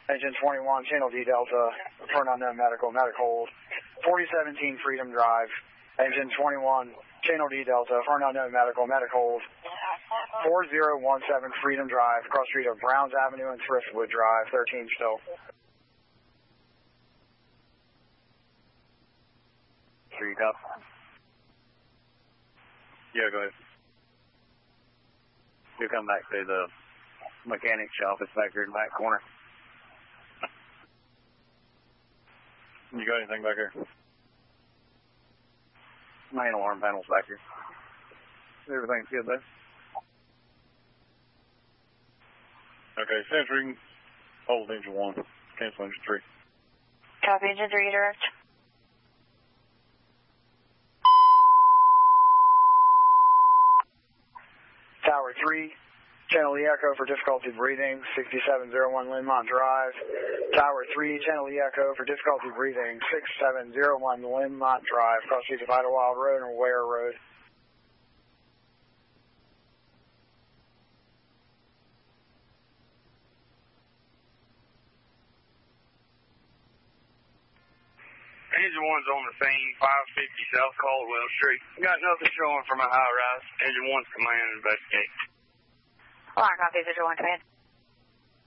Engine 21, Channel D Delta, for an unknown medical hold. 4017 Freedom Drive, Engine 21, Channel D Delta, for an unknown medical hold. 4017 Freedom Drive, cross street of Browns Avenue and Thriftwood Drive, 13 still. Street up. Yeah, go ahead. You come back to the mechanic shop. It's back here in the back corner. You got anything back here? Main alarm panel's back here. Everything's good there. Okay, Century, hold engine 1, cancel engine 3. Copy, engine 3, direct. Tower 3, Channel E Echo for difficulty breathing, 6701 Lindmont Drive. Tower 3, Channel E Echo for difficulty breathing, 6701 Lindmont Drive, cross streets of Idlewild Road and Ware Road. Engine 1's on the scene, 550 South Caldwell Street. Got nothing showing from a high rise. Engine 1's command and investigate. Alright, copy, visual 1 command.